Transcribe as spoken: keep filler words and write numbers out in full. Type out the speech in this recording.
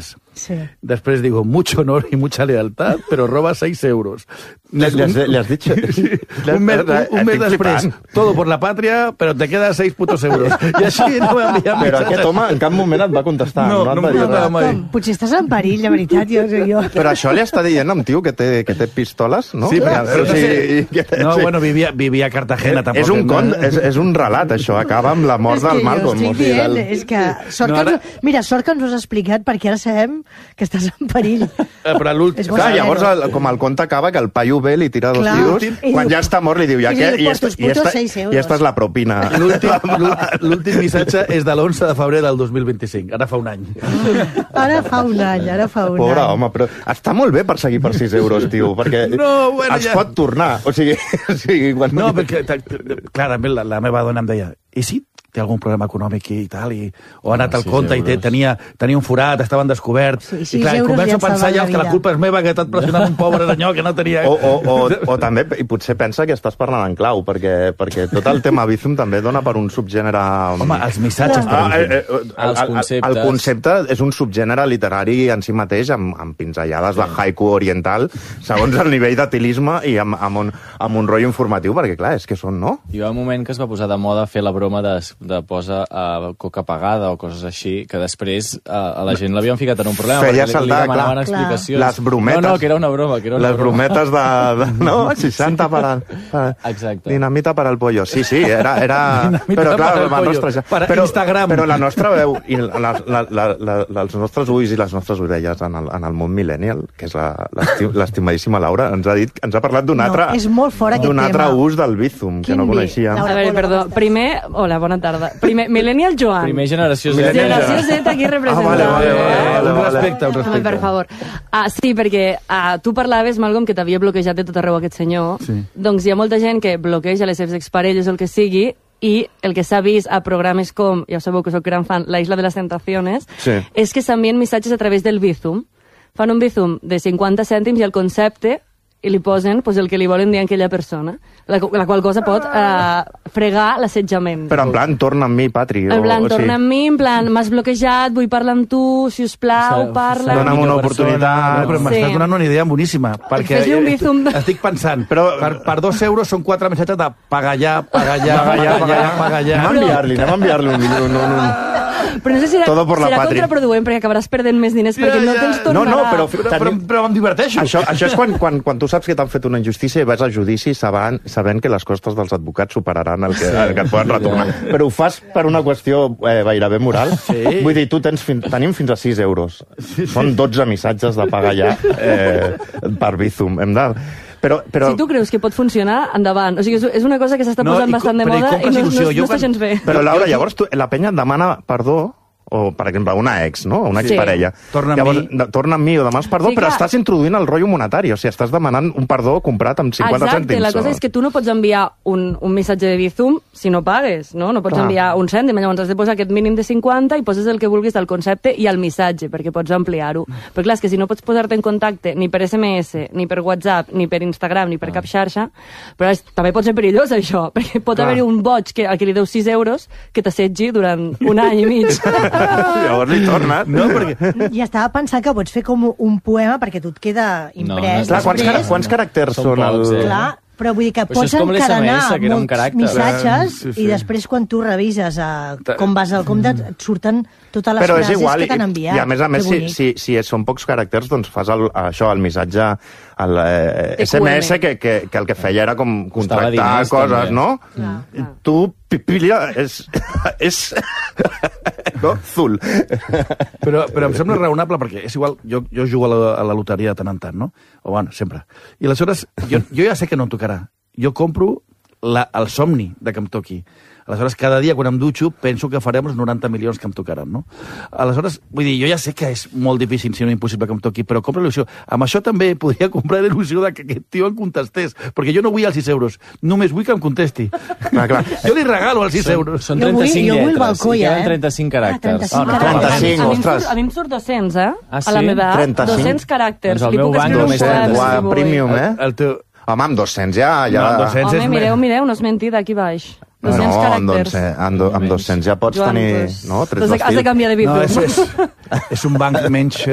mes. Sí. Després digo, mucho honor y mucha lealtad, pero roba seis euros. ¿Le, le, has, ¿Le has dicho? un mes, un, un mes després, todo por la patria, però te queda seis putos euros. I així no m'envia Però aquest home en cap moment et va contestar. No, no, no em contestava mai. Potser estàs en perill, de veritat. Jo, jo. Però això li està dient a un tio que té, que té pistoles, no? Sí, però, però, sí, sí. que, No, sí. bueno, vivia, vivia a Cartagena, tampoc. És un, con, és, és un relat, això. Acaba amb la mort És del que Malcolm. jo estic O sigui, dient, del... és que... Sort No, que ara- ens, mira, sort que ens ho has explicat, perquè ara sabem que estàs en perill. Eh, però l'últim... És bo Clar, saber-ho. llavors, el, com el conte acaba, que el paio ve, li tira dos Clar. tiros, I quan diu- ja està mort li diu, ja i què? diu, I, "Por esta, tus i, esta, putos seis euros". I esta és la propina. L'últim l'últim missatge és de l'onze de febrer del dos mil vint-i-cinc. Ara fa un any. Ara fa un any, ara fa un Pobre any. home, però està molt bé perseguir per sis euros, tio, perquè No, bueno, es ja- pot tornar. O sigui, o sigui quan... No, perquè, ta- clarament, la, la meva dona em deia, i si té algun problema econòmic i tal, i, o ha anat al compte i té, tenia, tenia un forat, estava en descobert, Sí, i sis clar, euros començo li a han pensar salvat ja la que la vida. culpa és meva, que he estat pressionant un pobre senyor que no tenia... O, o, o, o també, i potser pensa que estàs parlant en clau, perquè, perquè tot el tema Bizum també dona per un subgènere... Home, els missatges... per Ah, eh, exemple. eh, el, Els el, conceptes. el concepte és un subgènere literari en si mateix, amb, amb pinzellades de haiku oriental, segons el nivell d'etilisme i amb, amb, un, amb un rotllo informatiu, perquè clar, és que són, no? Hi va un moment que es va posar de moda fer la broma de, de posar uh, coca pagada o coses així, que després uh, a la gent l'havien ficat en un problema, Feia perquè li, li saltar, demanaven clar, explicacions. les brometes. No, no, que era una broma. Que era una Les broma. brometes de... de no? seixanta per al... Per, Exacte. Dinamita per al pollo. Sí, sí, era... era... Dinamita però clar, per al la pollo. nostra... ja- Per però, Instagram. Però la nostra veu i la, la, la, la, la, els nostres ulls i les nostres orelles en el, en el món millennial, que és la- l'estim- l'estimadíssima Laura, ens ha dit, ens ha parlat d'un No, altre... és molt fort aquest d'un altre tema. ús del Bizum, que Quin no vi? coneixia. Laura. A veure, Hola, perdó. com estàs? Primer, hola, bona tarda. Primer, Millennial Joan. Primer generació Z. Millennial Generació Z aquí representant. Ah, vale, vale, vale, vale, Un vale. respecte, un Home, respecte. per favor. Ah, sí, perquè ah, tu parlaves, Malcolm, que t'havia bloquejat de tot arreu aquest senyor. Sí. Doncs hi ha molta gent que bloqueja les seves exparelles o el que sigui, i el que s'ha vist a programes com, ja sabeu que soc gran fan, La Isla de las Tentaciones, Sí. és que s'envien missatges a través del Bizum. Fan un Bizum de cinquanta cèntims i el concepte i li posen pues, el que li volen dir a aquella persona, la, la qual cosa pot eh, fregar l'assetjament. Però en plan, torna amb mi, Patri. En plan, o, o torna amb mi, en plan, m'has bloquejat, vull parlar amb tu, si us plau, S'ha- parla... Dóna'm una oportunitat. No, però Sí. m'estàs donant una idea boníssima. Perquè Fes-li un Bizum. estic pensant, Però- per, per dos euros són quatre missatges de pagar ja, pagar ja, pagar ja, pagar ja, pagar ja. Anem a enviar-li, anem a enviar-li un... un, un, un... Però no sé si serà, Todo por la serà patria. contraproduent, perquè acabaràs perdent més diners, Ja, perquè no ja. te'ls No, tornarà. no, però, Però, però, però em diverteixo. Això, això és quan, quan, quan tu saps que t'han fet una injustícia i vas a judici sabent, sabent que les costes dels advocats superaran el que, el que et poden retornar. Però ho fas per una qüestió eh, gairebé moral. Sí. Vull dir, tu tens fin, tenim fins a sis euros. Són dotze missatges de pagar ja eh, per Bizum. Hem de... Però, però, Si tu creus que pot funcionar, endavant. O sigui, és- és una cosa que s'està No, posant i com- bastant de però hi moda i compres no, no, il·lusió. no, Jo està quan- gens bé. però Laura, llavors tu, la penya et demana perdó, o, per exemple, una ex, no? Una Sí. exparella. Torna amb Llavors, mi. de- torna amb mi o demanes perdó, Sí, però clar. estàs introduint el rotllo monetari, o sigui, estàs demanant un perdó comprat amb cinquanta Exacte, cèntims. la cosa o- és que tu no pots enviar un, un missatge de Bizum si no pagues, no? No pots Clar. enviar un cèntim, llavors has de posar aquest mínim de cinquanta i poses el que vulguis del concepte i el missatge, perquè pots ampliar-ho. Però clar, és que si no pots posar-te en contacte ni per S M S, ni per WhatsApp, ni per Instagram, ni per Ah. cap xarxa, però és, també pot ser perillós això, perquè pot Clar. haver-hi un boig que, al que li deus sis euros que t'assetgi durant un any i mig. Llavors li tornes. No, perquè... I estava pensant que pots fer com un poema perquè tu et queda No, imprès. no, Clar, quants, després. quants caràcters Són són? pocs, el... eh? Clar, però vull dir que Però això pots és com l'S M S, encadenar que era un molts caràcter. missatges Sí, sí. i després quan tu revises a com vas al compte et surten totes les Però és frases igual, que t'han i, enviat. i a més a més, Que si, bonic. si, si són pocs caràcters, doncs fas el, això, el missatge, el eh, E S M S, que, que, que el que feia era com Costava contractar diners, coses, també. no? Clar, clar. Tu, pipilla, és... és no? Zul. Però, però em sembla raonable perquè és igual, jo, jo jugo a la, a la loteria de tant en tant, no? O bueno, sempre. I aleshores, jo, jo ja sé que no em tocarà. Jo compro la, el somni de que em toqui. Aleshores, cada dia, quan em dutxo, penso que farem els noranta milions que em tocaran, no? Aleshores, vull dir, jo ja sé que és molt difícil, si no impossible que em toqui, però compro l'il·lusió. Amb això també podria comprar l'il·lusió de que aquest tio em contestés, perquè jo no vull els sis euros, només vull que em contesti. Clar, clar. Jo li regalo els sis euros. Són Jo vull- trenta-cinc jo vull lletres, balcó, i ja, queden eh? trenta-cinc caràcters. Ah, trenta-cinc Ah, no, caràcters. trenta-cinc, a, mi em ostres. surt, a mi em surt dos-cents, eh? Ah, A la sí? meva edat, trenta-cinc. dos-cents caràcters. Doncs el Li meu puc banc escriure només un té poema, Uà, si vull. premium, eh? El teu... Home, amb dos-cents ja... ja... No, amb dos-cents Home, és mireu, me- mireu, no és mentida, aquí baix. No, dos-cents amb, caràcters. dos-cents, amb, do, amb dos-cents ja pots Joan, tenir... pues, No? Trets doncs has de d'estil. canviar de No, Bizum. és, és, és un banc menys